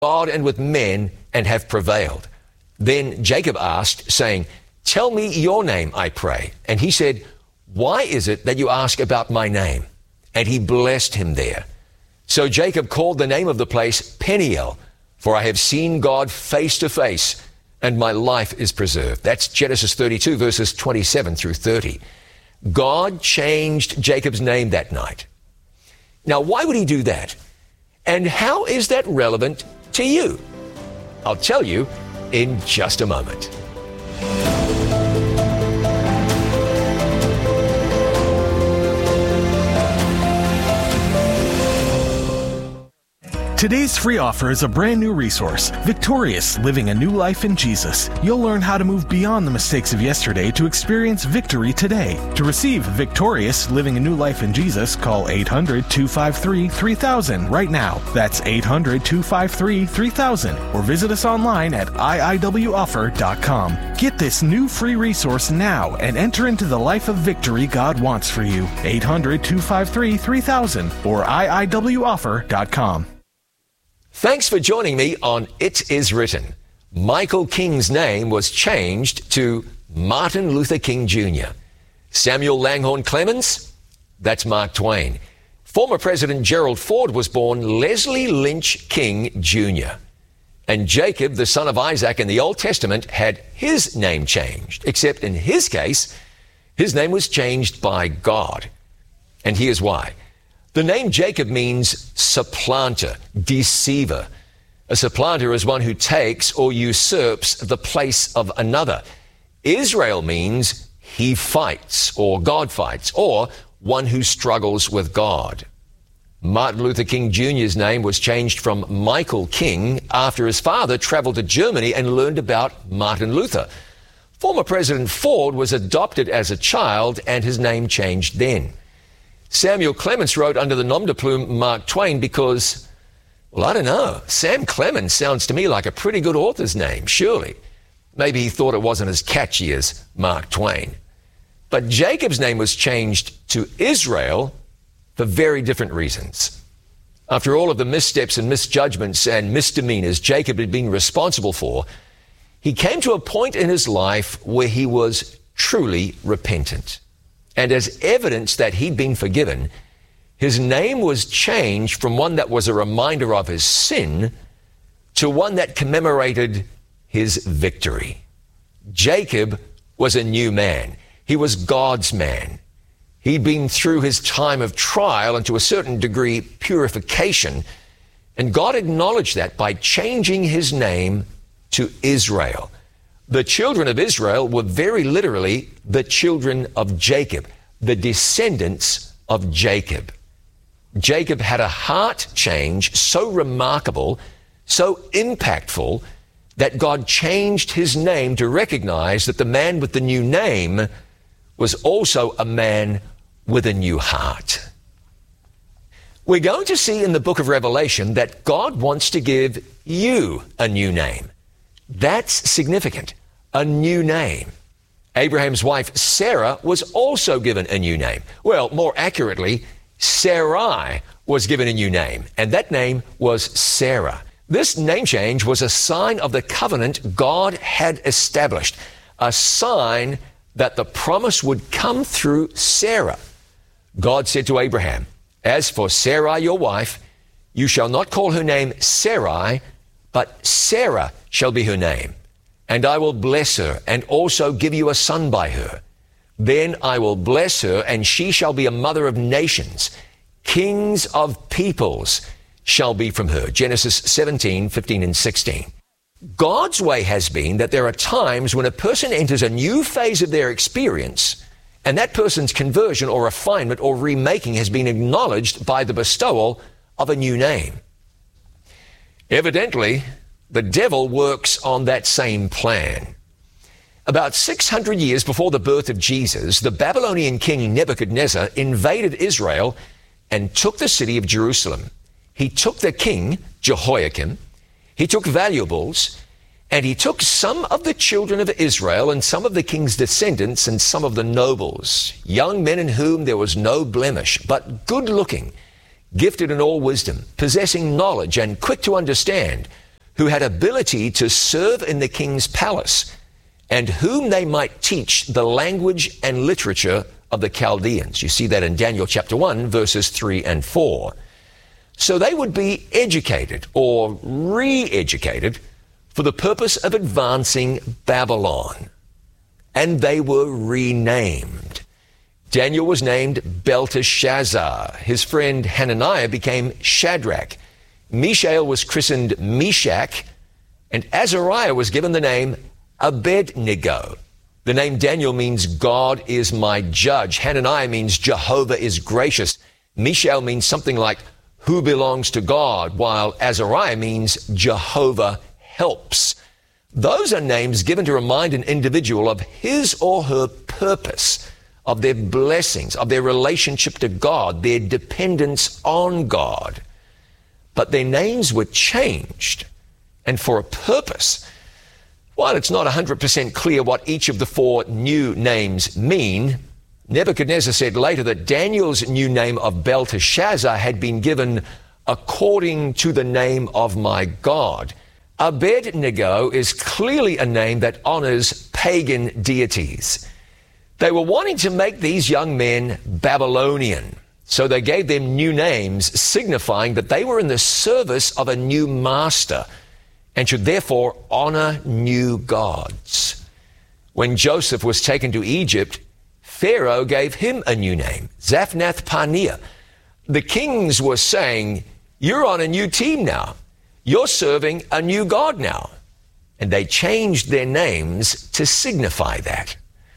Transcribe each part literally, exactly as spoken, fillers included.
God and with men and have prevailed. Then Jacob asked, saying, tell me your name, I pray. And he said, why is it that you ask about my name? And he blessed him there. So Jacob called the name of the place Peniel, for I have seen God face to face, and my life is preserved. That's Genesis thirty-two, verses twenty-seven through thirty. God changed Jacob's name that night. Now, why would he do that? And how is that relevant to you? I'll tell you in just a moment. Today's free offer is a brand new resource, Victorious, Living a New Life in Jesus. You'll learn how to move beyond the mistakes of yesterday to experience victory today. To receive Victorious, Living a New Life in Jesus, call eight hundred, two five three, three thousand right now. That's eight hundred, two five three, three thousand, or visit us online at I I W offer dot com. Get this new free resource now and enter into the life of victory God wants for you. eight hundred, two five three, three thousand or I I W offer dot com. Thanks for joining me on It Is Written. Michael King's name was changed to Martin Luther King Junior Samuel Langhorne Clemens, that's Mark Twain. Former President Gerald Ford was born Leslie Lynch King Junior And Jacob, the son of Isaac in the Old Testament, had his name changed, except in his case, his name was changed by God. And here's why. The name Jacob means supplanter, deceiver. A supplanter is one who takes or usurps the place of another. Israel means he fights or God fights, or one who struggles with God. Martin Luther King Junior's name was changed from Michael King after his father traveled to Germany and learned about Martin Luther. Former President Ford was adopted as a child and his name changed then. Samuel Clemens wrote under the nom de plume Mark Twain because, well, I don't know. Sam Clemens sounds to me like a pretty good author's name, surely. Maybe he thought it wasn't as catchy as Mark Twain. But Jacob's name was changed to Israel for very different reasons. After all of the missteps and misjudgments and misdemeanors Jacob had been responsible for, he came to a point in his life where he was truly repentant. And as evidence that he'd been forgiven, his name was changed from one that was a reminder of his sin to one that commemorated his victory. Jacob was a new man. He was God's man. He'd been through his time of trial and to a certain degree purification, and God acknowledged that by changing his name to Israel. The children of Israel were very literally the children of Jacob, the descendants of Jacob. Jacob had a heart change so remarkable, so impactful, that God changed his name to recognize that the man with the new name was also a man with a new heart. We're going to see in the book of Revelation that God wants to give you a new name. That's significant. A new name. Abraham's wife Sarah was also given a new name. Well, more accurately, Sarai was given a new name, and that name was Sarah. This name change was a sign of the covenant God had established, a sign that the promise would come through Sarah. God said to Abraham, as for Sarai your wife, you shall not call her name Sarai, but Sarah shall be her name. And I will bless her, and also give you a son by her. Then I will bless her, and she shall be a mother of nations. Kings of peoples shall be from her. Genesis seventeen, fifteen, and sixteen. God's way has been that there are times when a person enters a new phase of their experience, and that person's conversion or refinement or remaking has been acknowledged by the bestowal of a new name. Evidently, the devil works on that same plan. About six hundred years before the birth of Jesus, the Babylonian king Nebuchadnezzar invaded Israel and took the city of Jerusalem. He took the king, Jehoiakim, he took valuables, and he took some of the children of Israel and some of the king's descendants and some of the nobles, young men in whom there was no blemish, but good-looking, gifted in all wisdom, possessing knowledge and quick to understand, who had ability to serve in the king's palace, and whom they might teach the language and literature of the Chaldeans. You see that in Daniel chapter one, verses three and four. So they would be educated or re-educated for the purpose of advancing Babylon. And they were renamed. Daniel was named Belteshazzar. His friend Hananiah became Shadrach. Mishael was christened Meshach. And Azariah was given the name Abednego. The name Daniel means God is my judge. Hananiah means Jehovah is gracious. Mishael means something like who belongs to God, while Azariah means Jehovah helps. Those are names given to remind an individual of his or her purpose, of their blessings, of their relationship to God, their dependence on God. But their names were changed, and for a purpose. While it's not one hundred percent clear what each of the four new names mean, Nebuchadnezzar said later that Daniel's new name of Belteshazzar had been given according to the name of my God. Abednego is clearly a name that honors pagan deities. They were wanting to make these young men Babylonian, so they gave them new names signifying that they were in the service of a new master and should therefore honor new gods. When Joseph was taken to Egypt, Pharaoh gave him a new name, Zaphnath-Paaneah. The kings were saying, you're on a new team now. You're serving a new God now. And they changed their names to signify that.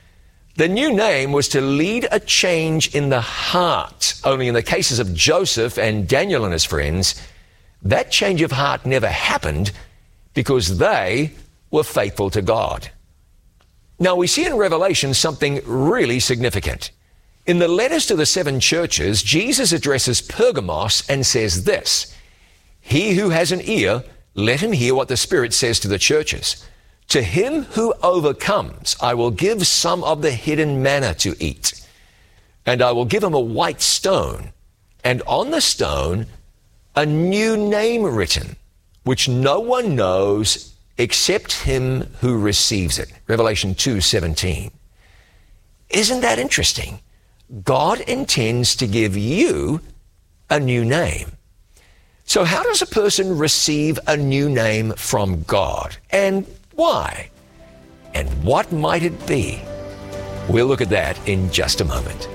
The new name was to lead a change in the heart. Only in the cases of Joseph and Daniel and his friends, that change of heart never happened because they were faithful to God. Now, we see in Revelation something really significant. In the letters to the seven churches, Jesus addresses Pergamos and says this, he who has an ear, let him hear what the Spirit says to the churches. To him who overcomes, I will give some of the hidden manna to eat. And I will give him a white stone, and on the stone a new name written, which no one knows except him who receives it. Revelation two seventeen. Isn't that interesting? God intends to give you a new name. So how does a person receive a new name from God? And why? And what might it be? We'll look at that in just a moment.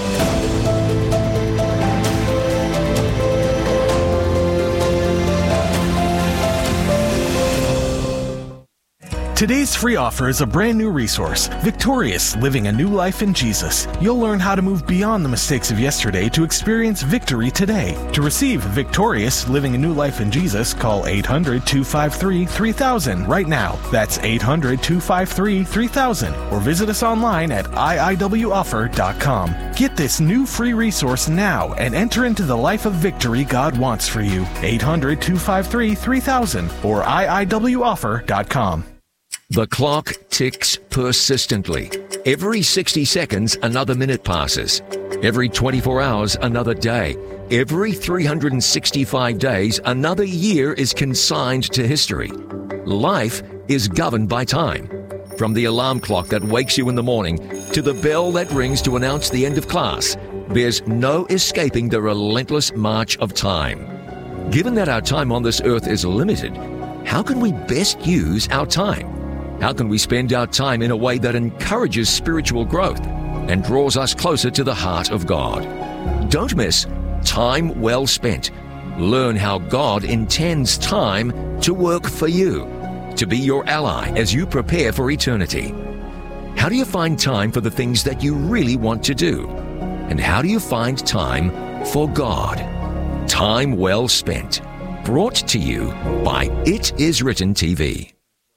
Today's free offer is a brand new resource, Victorious, Living a New Life in Jesus. You'll learn how to move beyond the mistakes of yesterday to experience victory today. To receive Victorious, Living a New Life in Jesus, call eight hundred, two five three, three thousand right now. That's eight hundred, two five three, three thousand, or visit us online at I I W offer dot com. Get this new free resource now and enter into the life of victory God wants for you. eight hundred, two five three, three thousand or I I W offer dot com. The clock ticks persistently. Every sixty seconds, another minute passes. Every twenty-four hours, another day. Every three hundred sixty-five days, another year is consigned to history. Life is governed by time. From the alarm clock that wakes you in the morning to the bell that rings to announce the end of class, there's no escaping the relentless march of time. Given that our time on this earth is limited, how can we best use our time? How can we spend our time in a way that encourages spiritual growth and draws us closer to the heart of God? Don't miss Time Well Spent. Learn how God intends time to work for you, to be your ally as you prepare for eternity. How do you find time for the things that you really want to do? And how do you find time for God? Time Well Spent. Brought to you by It Is Written T V.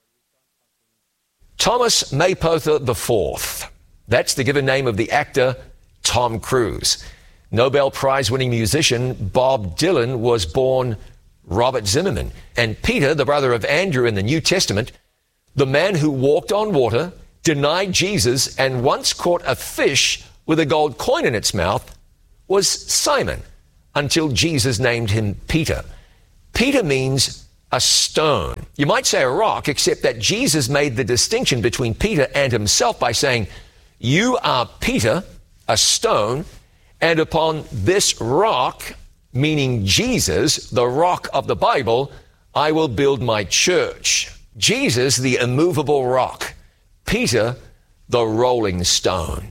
Thomas Maypother the fourth. That's the given name of the actor Tom Cruise. Nobel Prize-winning musician Bob Dylan was born Robert Zimmerman. And Peter, the brother of Andrew in the New Testament, the man who walked on water, denied Jesus, and once caught a fish with a gold coin in its mouth, was Simon, until Jesus named him Peter. Peter means a stone. You might say a rock, except that Jesus made the distinction between Peter and himself by saying, you are Peter, a stone, and upon this rock, meaning Jesus, the rock of the Bible, I will build my church. Jesus, the immovable rock. Peter, the rolling stone.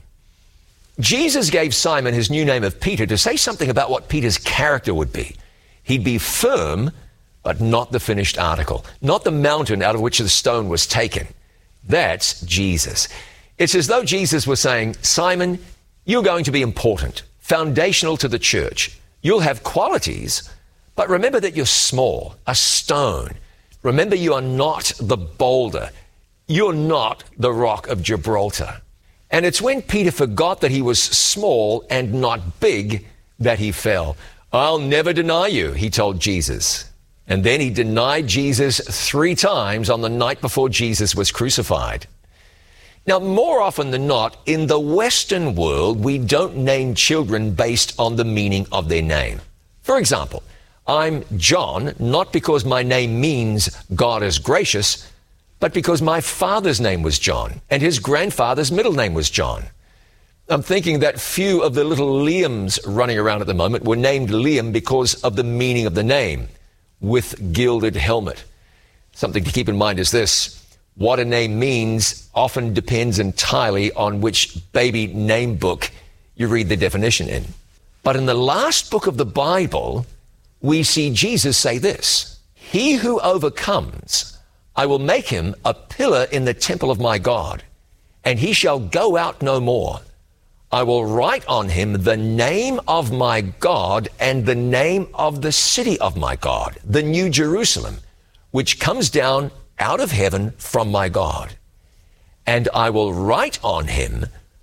Jesus gave Simon his new name of Peter to say something about what Peter's character would be. He'd be firm, but not the finished article, not the mountain out of which the stone was taken. That's Jesus. It's as though Jesus was saying, Simon, you're going to be important, foundational to the church. You'll have qualities, but remember that you're small, a stone. Remember you are not the boulder. You're not the rock of Gibraltar. And it's when Peter forgot that he was small and not big that he fell. I'll never deny you, he told Jesus. And then he denied Jesus three times on the night before Jesus was crucified. Now, more often than not, in the Western world, we don't name children based on the meaning of their name. For example, I'm John, not because my name means God is gracious, but because my father's name was John, and his grandfather's middle name was John. I'm thinking that few of the little Liams running around at the moment were named Liam because of the meaning of the name, with gilded helmet. Something to keep in mind is this: what a name means often depends entirely on which baby name book you read the definition in. But in the last book of the Bible, we see Jesus say this: he who overcomes, I will make him a pillar in the temple of my God, and he shall go out no more. I will write on him the name of my God and the name of the city of my God, the New Jerusalem, which comes down out of heaven from my God. And I will write on him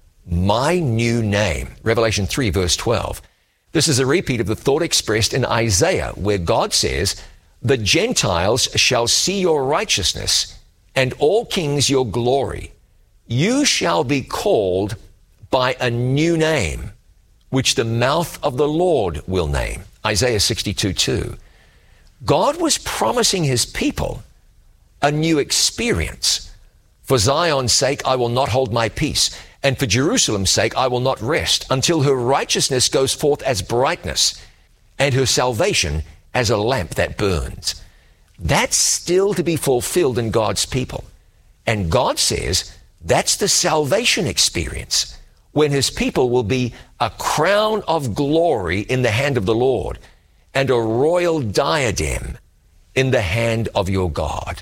my new name. Revelation three, verse twelve. This is a repeat of the thought expressed in Isaiah, where God says, the Gentiles shall see your righteousness, and all kings your glory. You shall be called by a new name, which the mouth of the Lord will name. Isaiah sixty-two, two. God was promising his people a new experience. For Zion's sake, I will not hold my peace, and for Jerusalem's sake, I will not rest, until her righteousness goes forth as brightness, and her salvation as a lamp that burns. That's still to be fulfilled in God's people. And God says that's the salvation experience, when his people will be a crown of glory in the hand of the Lord and a royal diadem in the hand of your God.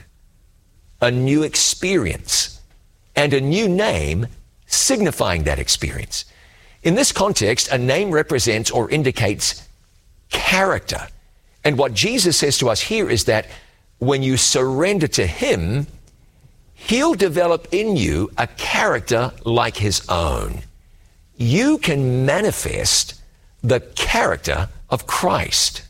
A new experience and a new name signifying that experience. In this context, a name represents or indicates character. And what Jesus says to us here is that when you surrender to him, he'll develop in you a character like his own. You can manifest the character of Christ.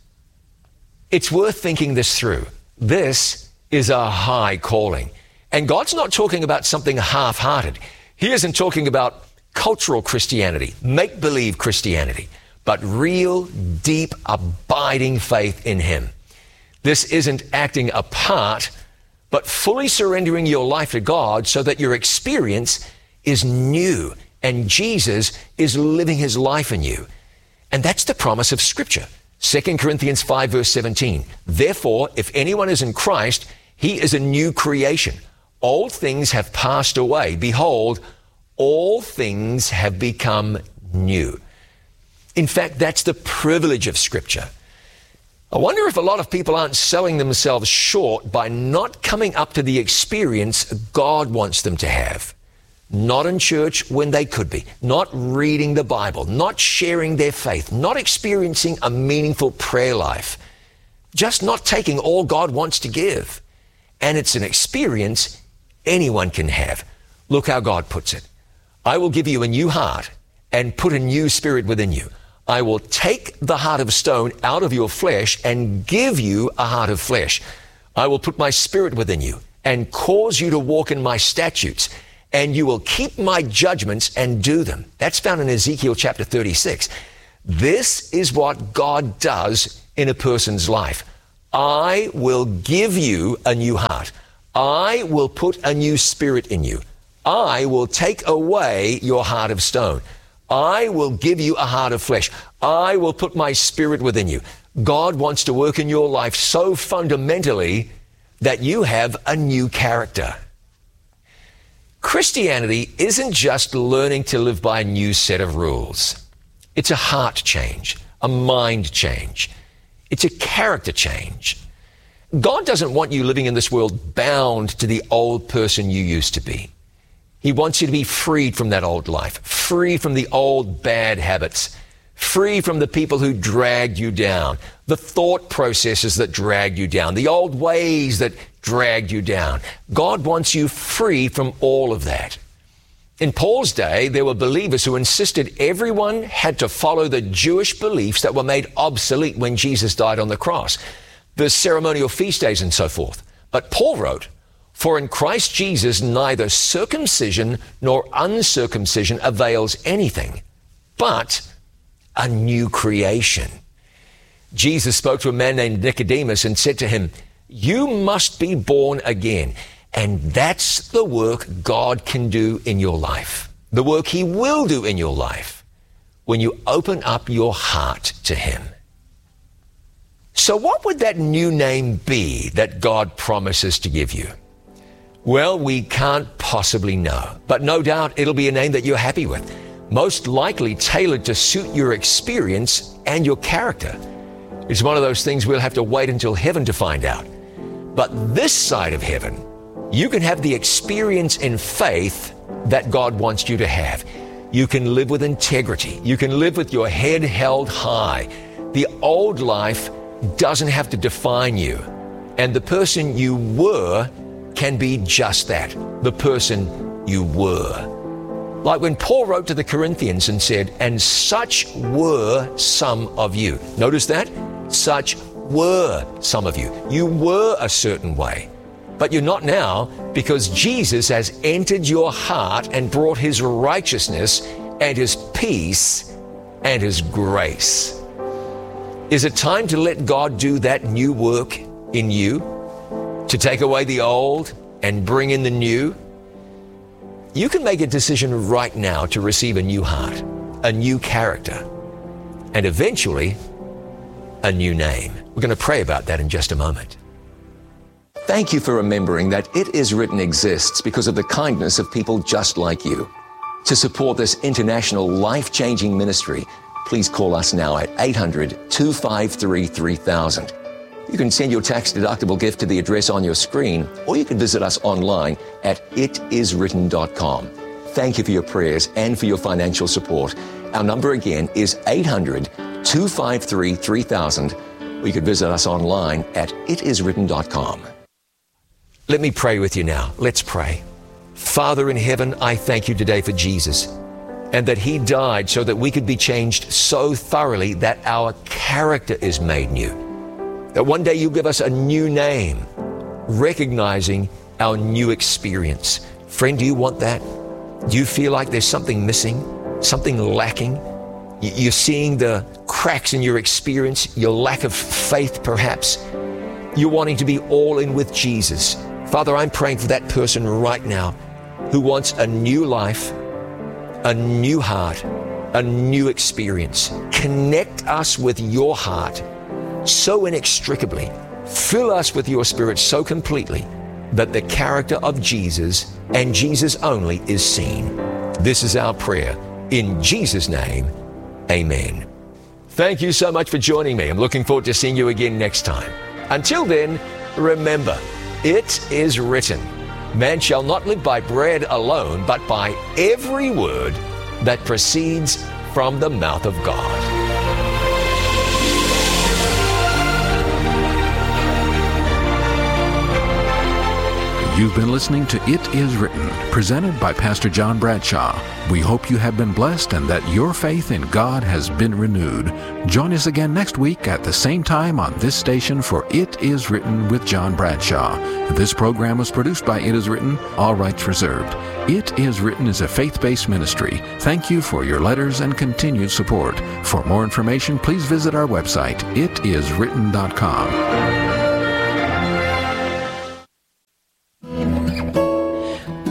It's worth thinking this through. This is a high calling. And God's not talking about something half-hearted. He isn't talking about cultural Christianity, make-believe Christianity, but real, deep, abiding faith in him. This isn't acting a part, but fully surrendering your life to God so that your experience is new and Jesus is living his life in you. And that's the promise of Scripture. Second Corinthians five, verse seventeen. Therefore, if anyone is in Christ, he is a new creation. Old things have passed away. Behold, all things have become new. In fact, that's the privilege of Scripture. I wonder if a lot of people aren't selling themselves short by not coming up to the experience God wants them to have. Not in church when they could be, not reading the Bible, not sharing their faith, not experiencing a meaningful prayer life, just not taking all God wants to give. And it's an experience anyone can have. Look how God puts it. I will give you a new heart and put a new spirit within you. I will take the heart of stone out of your flesh and give you a heart of flesh. I will put my spirit within you and cause you to walk in my statutes, and you will keep my judgments and do them. That's found in Ezekiel chapter thirty-six. This is what God does in a person's life. I will give you a new heart. I will put a new spirit in you. I will take away your heart of stone. I will give you a heart of flesh. I will put my spirit within you. God wants to work in your life so fundamentally that you have a new character. Christianity isn't just learning to live by a new set of rules. It's a heart change, a mind change. It's a character change. God doesn't want you living in this world bound to the old person you used to be. He wants you to be freed from that old life, free from the old bad habits, free from the people who dragged you down, the thought processes that dragged you down, the old ways that dragged you down. God wants you free from all of that. In Paul's day, there were believers who insisted everyone had to follow the Jewish beliefs that were made obsolete when Jesus died on the cross, the ceremonial feast days and so forth. But Paul wrote, "For in Christ Jesus neither circumcision nor uncircumcision avails anything, but a new creation." Jesus spoke to a man named Nicodemus and said to him, "You must be born again." And that's the work God can do in your life, the work He will do in your life when you open up your heart to Him. So what would that new name be that God promises to give you? Well, we can't possibly know, but no doubt it'll be a name that you're happy with, most likely tailored to suit your experience and your character. It's one of those things we'll have to wait until heaven to find out. But this side of heaven, you can have the experience in faith that God wants you to have. You can live with integrity. You can live with your head held high. The old life doesn't have to define you. And the person you were can be just that, the person you were. Like when Paul wrote to the Corinthians and said, "And such were some of you." Notice that? Such were some of you. You were a certain way, but you're not now, because Jesus has entered your heart and brought His righteousness and His peace and His grace. Is it time to let God do that new work in you? To take away the old and bring in the new? You can make a decision right now to receive a new heart, a new character, and eventually a new name. We're going to pray about that in just a moment. Thank you for remembering that It Is Written exists because of the kindness of people just like you. To support this international life-changing ministry, please call us now at eight hundred, two five three, three thousand. You can send your tax-deductible gift to the address on your screen, or you can visit us online at it is written dot com. Thank you for your prayers and for your financial support. Our number again is eight hundred, two five three, three thousand, or you could visit us online at it is written dot com. Let me pray with you now. Let's pray. Father in heaven, I thank you today for Jesus, and that He died so that we could be changed so thoroughly that our character is made new. That one day you'll give us a new name, recognizing our new experience. Friend, do you want that? Do you feel like there's something missing, something lacking? You're seeing the cracks in your experience, your lack of faith perhaps. You're wanting to be all in with Jesus. Father, I'm praying for that person right now who wants a new life, a new heart, a new experience. Connect us with your heart so inextricably. Fill us with your Spirit so completely that the character of Jesus and Jesus only is seen. This is our prayer. In Jesus' name, amen. Thank you so much for joining me. I'm looking forward to seeing you again next time. Until then, remember, it is written, man shall not live by bread alone, but by every word that proceeds from the mouth of God. You've been listening to It Is Written, presented by Pastor John Bradshaw. We hope you have been blessed and that your faith in God has been renewed. Join us again next week at the same time on this station for It Is Written with John Bradshaw. This program was produced by It Is Written, all rights reserved. It Is Written is a faith-based ministry. Thank you for your letters and continued support. For more information, please visit our website, it is written dot com.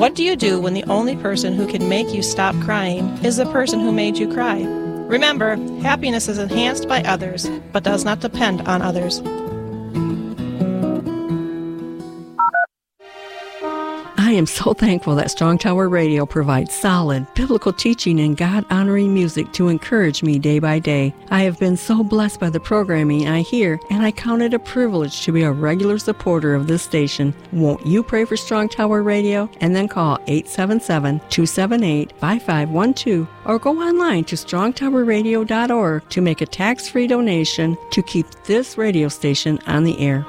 What do you do when the only person who can make you stop crying is the person who made you cry? Remember, happiness is enhanced by others, but does not depend on others. I am so thankful that Strong Tower Radio provides solid, biblical teaching and God-honoring music to encourage me day by day. I have been so blessed by the programming I hear, and I count it a privilege to be a regular supporter of this station. Won't you pray for Strong Tower Radio? And then call eight seven seven, two seven eight, five five one two or go online to strong tower radio dot org to make a tax-free donation to keep this radio station on the air.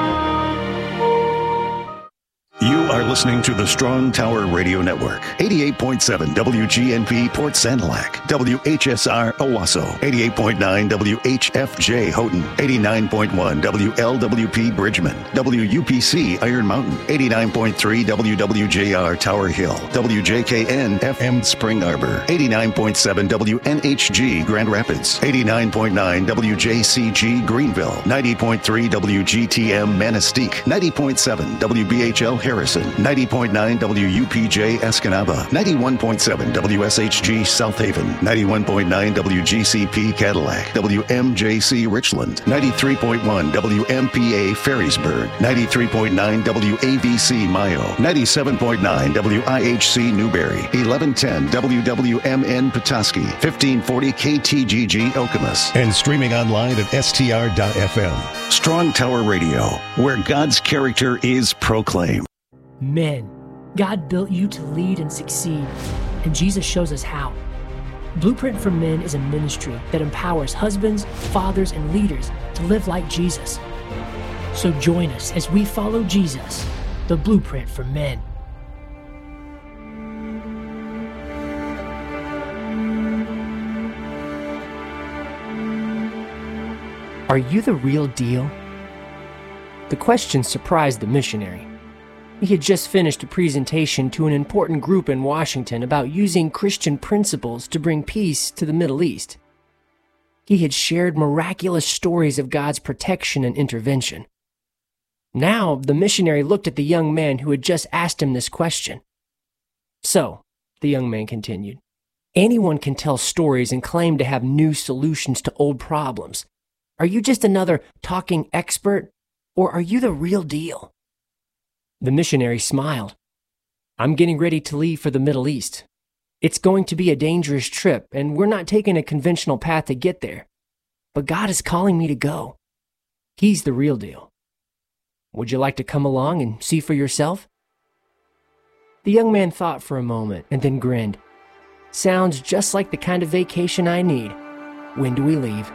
You are listening to the Strong Tower Radio Network. eighty-eight point seven W G N P Port Sanilac, W H S R Owasso, eighty-eight point nine W H F J Houghton, eighty-nine point one W L W P Bridgman, W U P C Iron Mountain, eighty-nine point three W W J R Tower Hill, W J K N F M Spring Arbor, eighty-nine point seven W N H G Grand Rapids, eighty-nine point nine W J C G Greenville, ninety point three W G T M Manistee, ninety point seven W B H L Harrison, ninety point nine W U P J Escanaba, ninety-one point seven W S H G South Haven, ninety-one point nine W G C P Cadillac, W M J C Richland, ninety-three point one W M P A Ferrysburg, ninety-three point nine W A V C Mayo, ninety-seven point nine W I H C Newberry, eleven ten W W M N Petoskey, fifteen forty K T G G Okemos, and streaming online at S T R dot F M. Strong Tower Radio, where God's character is proclaimed. Men, God built you to lead and succeed, and Jesus shows us how. Blueprint for Men is a ministry that empowers husbands, fathers, and leaders to live like Jesus. So join us as we follow Jesus, the Blueprint for Men. Are you the real deal? The question surprised the missionary. He had just finished a presentation to an important group in Washington about using Christian principles to bring peace to the Middle East. He had shared miraculous stories of God's protection and intervention. Now, the missionary looked at the young man who had just asked him this question. So, the young man continued, anyone can tell stories and claim to have new solutions to old problems. Are you just another talking expert, or are you the real deal? The missionary smiled. I'm getting ready to leave for the Middle East. It's going to be a dangerous trip, and we're not taking a conventional path to get there. But God is calling me to go. He's the real deal. Would you like to come along and see for yourself? The young man thought for a moment and then grinned. Sounds just like the kind of vacation I need. When do we leave?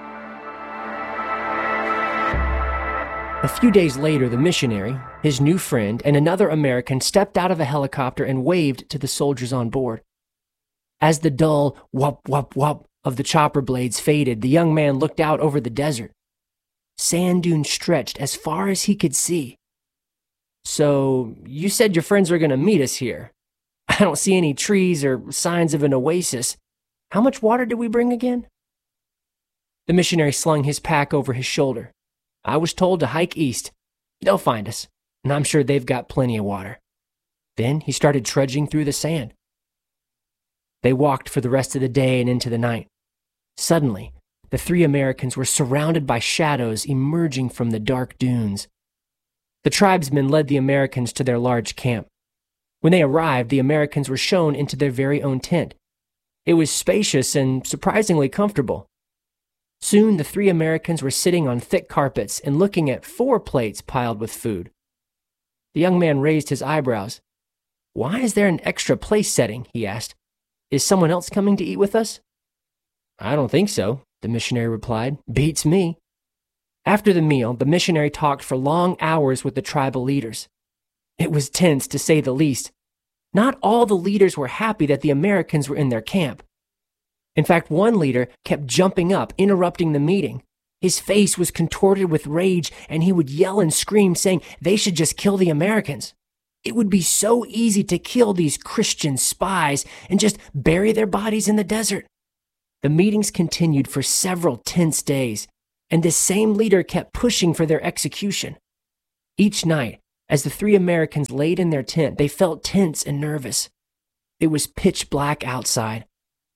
A few days later, the missionary, his new friend, and another American stepped out of a helicopter and waved to the soldiers on board. As the dull whoop, whoop, whoop of the chopper blades faded, the young man looked out over the desert. Sand dunes stretched as far as he could see. So, you said your friends were going to meet us here. I don't see any trees or signs of an oasis. How much water did we bring again? The missionary slung his pack over his shoulder. I was told to hike east. They'll find us, and I'm sure they've got plenty of water. Then he started trudging through the sand. They walked for the rest of the day and into the night. Suddenly, the three Americans were surrounded by shadows emerging from the dark dunes. The tribesmen led the Americans to their large camp. When they arrived, the Americans were shown into their very own tent. It was spacious and surprisingly comfortable. Soon, the three Americans were sitting on thick carpets and looking at four plates piled with food. The young man raised his eyebrows. Why is there an extra place setting? He asked. Is someone else coming to eat with us? I don't think so, the missionary replied. Beats me. After the meal, the missionary talked for long hours with the tribal leaders. It was tense, to say the least. Not all the leaders were happy that the Americans were in their camp. In fact, one leader kept jumping up, interrupting the meeting. His face was contorted with rage, and he would yell and scream, saying they should just kill the Americans. It would be so easy to kill these Christian spies and just bury their bodies in the desert. The meetings continued for several tense days, and this same leader kept pushing for their execution. Each night, As the three Americans laid in their tent, they felt tense and nervous. It was pitch black outside.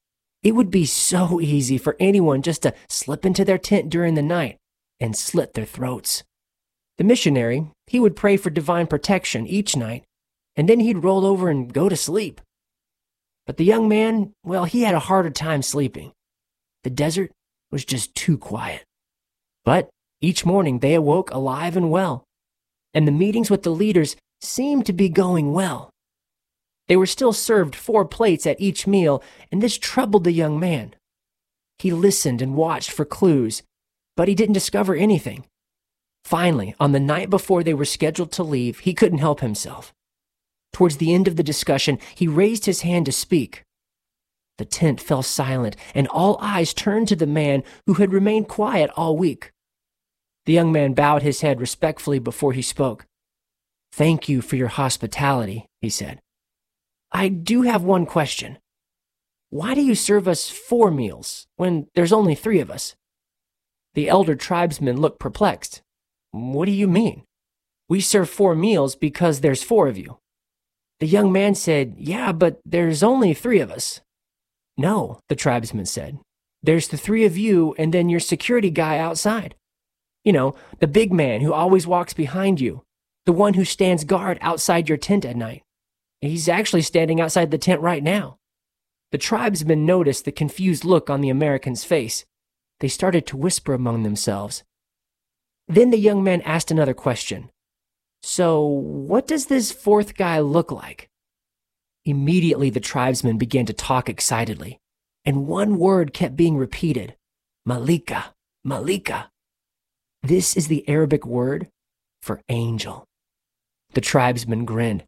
It would be so easy for anyone just to slip into their tent during the night and slit their throats. The missionary, he would pray for divine protection each night, and then he'd roll over and go to sleep. But the young man, well, he had a harder time sleeping. The desert was just too quiet. But each morning they awoke alive and well, and the meetings with the leaders seemed to be going well. They were still served four plates at each meal, and this troubled the young man. He listened and watched for clues, but he didn't discover anything. Finally, on the night before they were scheduled to leave, he couldn't help himself. Towards the end of the discussion, he raised his hand to speak. The tent fell silent, and all eyes turned to the man who had remained quiet all week. The young man bowed his head respectfully before he spoke. "Thank you for your hospitality," he said. "I do have one question. Why do you serve us four meals when there's only three of us?" The elder tribesman looked perplexed. "What do you mean? We serve four meals because there's four of you." The young man said, "Yeah, but there's only three of us." "No," the tribesman said. "There's the three of you and then your security guy outside. You know, the big man who always walks behind you, the one who stands guard outside your tent at night. He's actually standing outside the tent right now." The tribesmen noticed the confused look on the American's face. They started to whisper among themselves. Then the young man asked another question. "So, what does this fourth guy look like?" Immediately, the tribesmen began to talk excitedly, and one word kept being repeated: Malika, Malika. This is the Arabic word for angel. The tribesman grinned.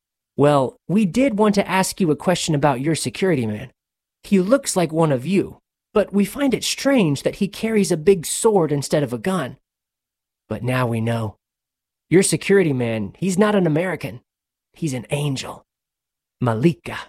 "Well, we did want to ask you a question about your security man. He looks like one of you, but we find it strange that he carries a big sword instead of a gun. But now we know. Your security man, he's not an American. He's an angel. Malika."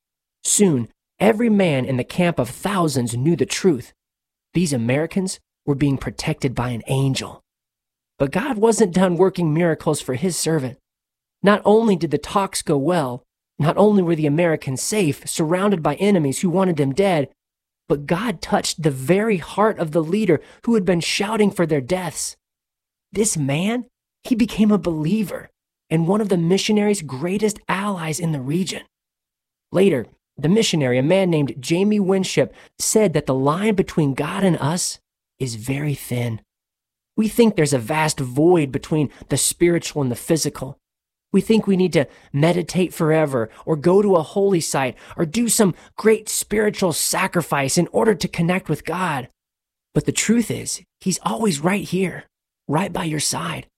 Soon, every man in the camp of thousands knew the truth. These Americans were being protected by an angel. But God wasn't done working miracles for his servant. Not only did the talks go well, not only were the Americans safe, surrounded by enemies who wanted them dead, but God touched the very heart of the leader who had been shouting for their deaths. This man, he became a believer and one of the missionary's greatest allies in the region. Later, the missionary, a man named Jamie Winship, said that the line between God and us is very thin. We think there's a vast void between the spiritual and the physical. We think we need to meditate forever or go to a holy site or do some great spiritual sacrifice in order to connect with God. But the truth is, he's always right here, right by your side.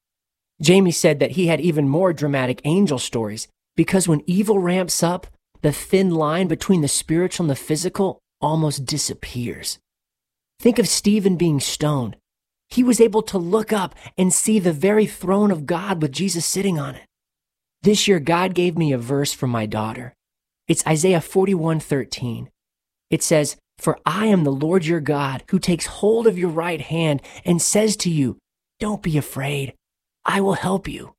Jamie said that he had even more dramatic angel stories because when evil ramps up, the thin line between the spiritual and the physical almost disappears. Think of Stephen being stoned. He was able to look up and see the very throne of God with Jesus sitting on it. This year, God gave me a verse for my daughter. It's Isaiah forty-one thirteen. It says, "For I am the Lord your God, who takes hold of your right hand and says to you, 'Don't be afraid. I will help you.'"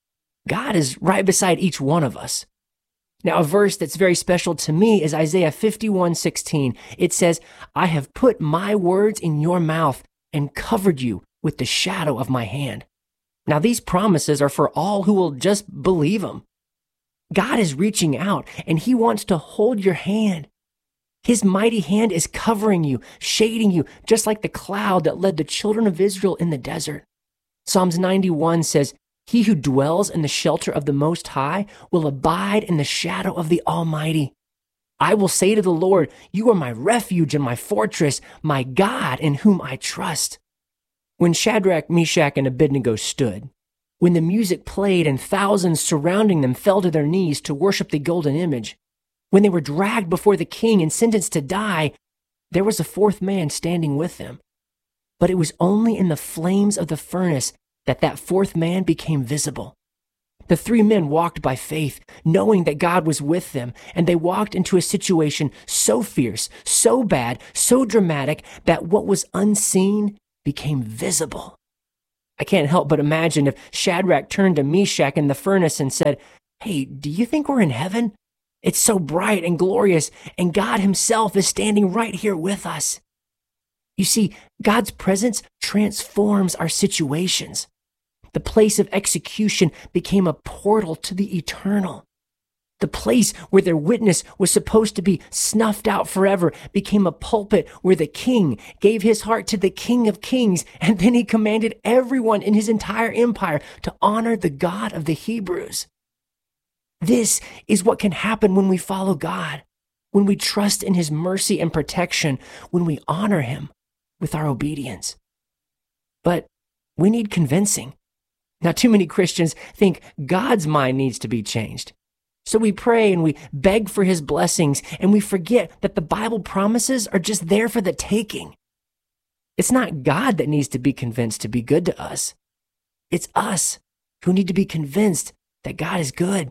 God is right beside each one of us. Now, a verse that's very special to me is Isaiah fifty-one sixteen. It says, "I have put my words in your mouth and covered you with the shadow of my hand." Now, these promises are for all who will just believe them. God is reaching out, and he wants to hold your hand. His mighty hand is covering you, shading you, just like the cloud that led the children of Israel in the desert. Psalms ninety-one says, "He who dwells in the shelter of the Most High will abide in the shadow of the Almighty. I will say to the Lord, 'You are my refuge and my fortress, my God in whom I trust.'" When Shadrach, Meshach, and Abednego stood, when the music played and thousands surrounding them fell to their knees to worship the golden image, when they were dragged before the king and sentenced to die, there was a fourth man standing with them. But it was only in the flames of the furnace that that fourth man became visible. The three men walked by faith, knowing that God was with them, and they walked into a situation so fierce, so bad, so dramatic that what was unseen became visible. I can't help but imagine if Shadrach turned to Meshach in the furnace and said, "Hey, do you think we're in heaven? It's so bright and glorious, and God himself is standing right here with us." You see, God's presence transforms our situations. The place of execution became a portal to the eternal. The place where their witness was supposed to be snuffed out forever became a pulpit where the king gave his heart to the King of Kings, and then he commanded everyone in his entire empire to honor the God of the Hebrews. This is what can happen when we follow God, when we trust in his mercy and protection, when we honor him with our obedience. But we need convincing. Now, too many Christians think God's mind needs to be changed. So we pray and we beg for his blessings, and we forget that the Bible promises are just there for the taking. It's not God that needs to be convinced to be good to us. It's us who need to be convinced that God is good.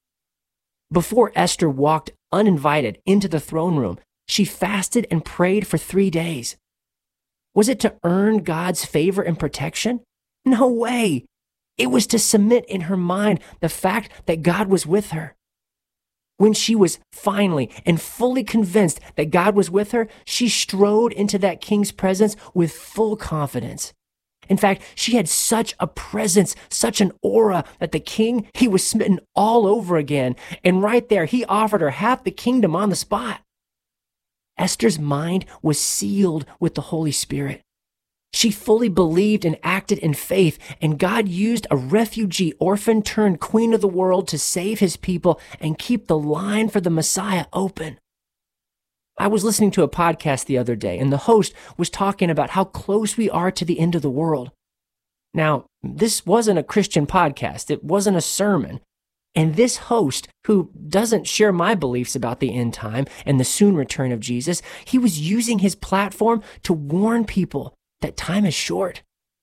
Before Esther walked uninvited into the throne room, she fasted and prayed for three days. Was it to earn God's favor and protection? No way. It was to cement in her mind the fact that God was with her. When she was finally and fully convinced that God was with her, she strode into that king's presence with full confidence. In fact, she had such a presence, such an aura, that the king, he was smitten all over again. And right there, he offered her half the kingdom on the spot. Esther's mind was sealed with the Holy Spirit. She fully believed and acted in faith, and God used a refugee orphan turned queen of the world to save his people and keep the line for the Messiah open. I was listening to a podcast the other day, and the host was talking about how close we are to the end of the world. Now, this wasn't a Christian podcast. It wasn't a sermon. And this host, who doesn't share my beliefs about the end time and the soon return of Jesus, he was using his platform to warn people that time is short.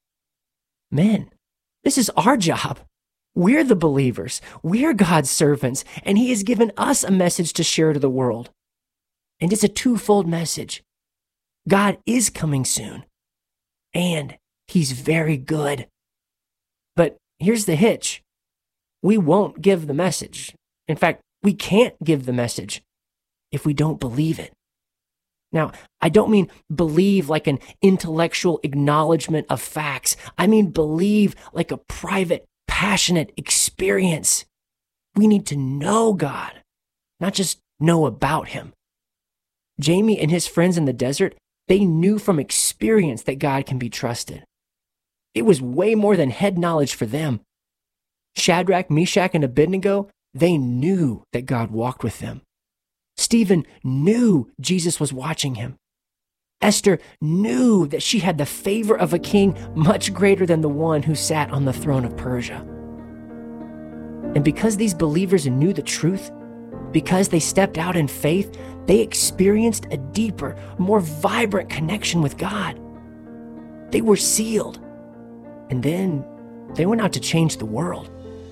Men, this is our job. We're the believers. We're God's servants, and he has given us a message to share to the world. And it's a twofold message. God is coming soon, and he's very good. But here's the hitch. We won't give the message. In fact, we can't give the message if we don't believe it. Now, I don't mean believe like an intellectual acknowledgement of facts. I mean believe like a private, passionate experience. We need to know God, not just know about him. Jamie and his friends in the desert, they knew from experience that God can be trusted. It was way more than head knowledge for them. Shadrach, Meshach, and Abednego, they knew that God walked with them. Stephen knew Jesus was watching him. Esther knew that she had the favor of a king much greater than the one who sat on the throne of Persia. And because these believers knew the truth, because they stepped out in faith, they experienced a deeper, more vibrant connection with God. They were sealed. And then they went out to change the world.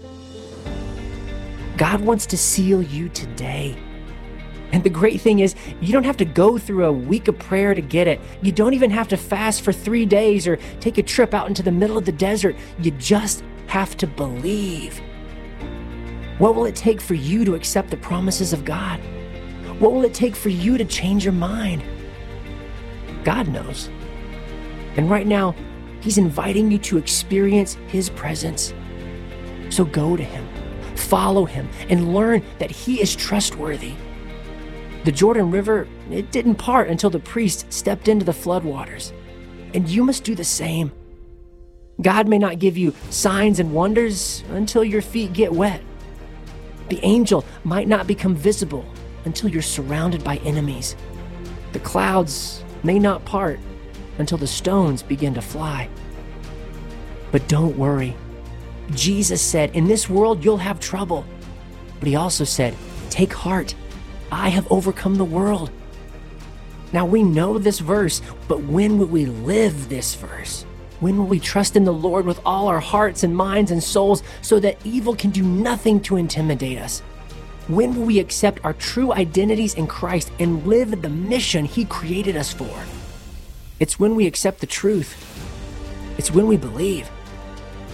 God wants to seal you today. And the great thing is, you don't have to go through a week of prayer to get it. You don't even have to fast for three days or take a trip out into the middle of the desert. You just have to believe. What will it take for you to accept the promises of God? What will it take for you to change your mind? God knows. And right now, he's inviting you to experience his presence. So go to him, follow him, and learn that he is trustworthy. The Jordan River, it didn't part until the priest stepped into the floodwaters. And you must do the same. God may not give you signs and wonders until your feet get wet. The angel might not become visible until you're surrounded by enemies. The clouds may not part until the stones begin to fly. But don't worry. Jesus said, in this world you'll have trouble. But he also said, take heart. I have overcome the world. Now we know this verse, but when will we live this verse? When will we trust in the Lord with all our hearts and minds and souls so that evil can do nothing to intimidate us? When will we accept our true identities in Christ and live the mission he created us for? It's when we accept the truth. It's when we believe.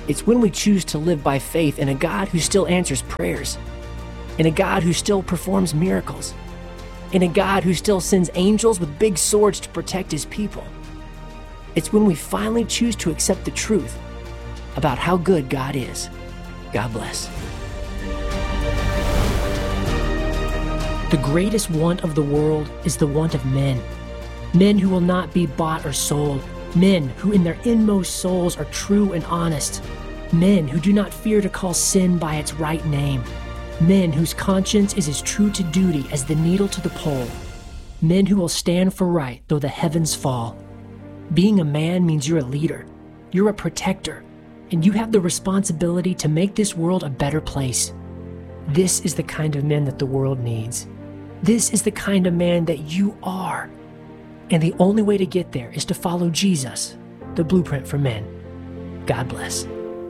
It's when we choose to live by faith in a God who still answers prayers, in a God who still performs miracles, in a God who still sends angels with big swords to protect his people. It's when we finally choose to accept the truth about how good God is. God bless. The greatest want of the world is the want of men. Men who will not be bought or sold. Men who in their inmost souls are true and honest. Men who do not fear to call sin by its right name. Men whose conscience is as true to duty as the needle to the pole. Men who will stand for right though the heavens fall. Being a man means you're a leader. You're a protector. And you have the responsibility to make this world a better place. This is the kind of men that the world needs. This is the kind of man that you are. And the only way to get there is to follow Jesus, the blueprint for men. God bless.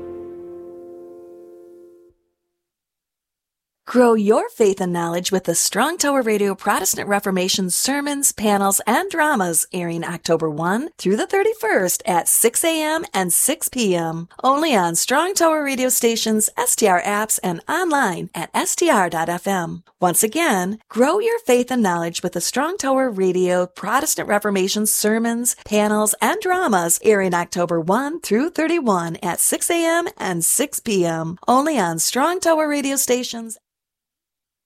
Grow your faith and knowledge with the Strong Tower Radio Protestant Reformation sermons, panels, and dramas airing October first through the thirty-first at six a.m. and six p.m. Only on Strong Tower radio stations, S T R apps, and online at S T R dot F M. Once again, grow your faith and knowledge with the Strong Tower Radio Protestant Reformation sermons, panels, and dramas airing October first through thirty-first at six a.m. and six p.m. Only on Strong Tower radio stations.